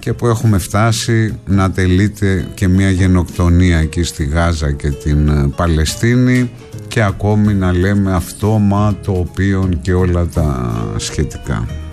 και που έχουμε φτάσει να τελείται και μια γενοκτονία εκεί στη Γάζα και την Παλαιστίνη και ακόμη να λέμε αυτό, μα το οποίο και όλα τα σχετικά.